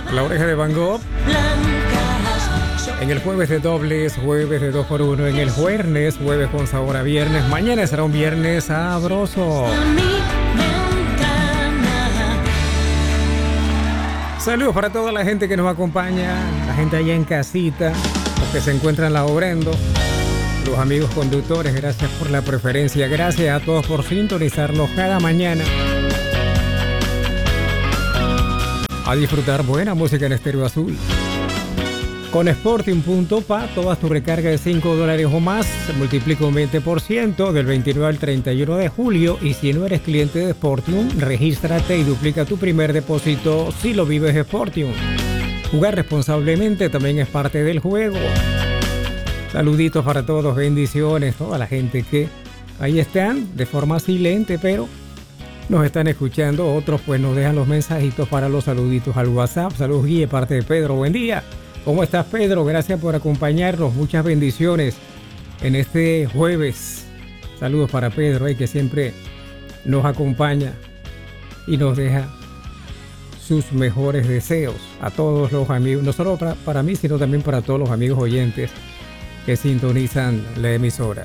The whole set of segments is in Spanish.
La Oreja de Van Gogh. En el jueves de dobles, jueves de 2x1. En el jueves con sabor a viernes. Mañana será un viernes sabroso. Saludos para toda la gente que nos acompaña, la gente allá en casita, los que se encuentran laborando, los amigos conductores, gracias por la preferencia, gracias a todos por sintonizarnos cada mañana. A disfrutar buena música en Estéreo Azul. Con Sporting.pa, todas tus recargas de $5 o más se multiplica un 20% del 29 al 31 de julio. Y si no eres cliente de Sporting, regístrate y duplica tu primer depósito si lo vives Sporting. Jugar responsablemente también es parte del juego. Saluditos para todos, bendiciones, toda la gente que ahí están de forma silente, pero nos están escuchando. Otros pues nos dejan los mensajitos para los saluditos al WhatsApp. Saludos, Guille, parte de Pedro, buen día. ¿Cómo estás, Pedro? Gracias por acompañarnos. Muchas bendiciones en este jueves. Saludos para Pedro, que siempre nos acompaña y nos deja sus mejores deseos a todos los amigos, no solo para mí, sino también para todos los amigos oyentes que sintonizan la emisora.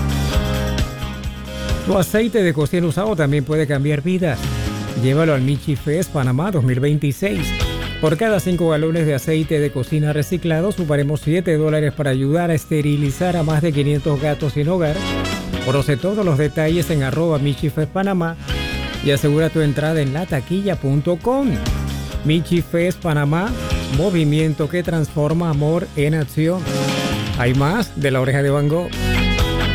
Tu aceite de cocina usado también puede cambiar vidas. Llévalo al Michi Fest Panamá 2026. Por cada 5 galones de aceite de cocina reciclado, sumaremos $7 para ayudar a esterilizar a más de 500 gatos sin hogar. Conoce todos los detalles en @MichiFestPanamá y asegura tu entrada en lataquilla.com. Michi Fest Panamá, movimiento que transforma amor en acción. Hay más de La Oreja de Van Gogh.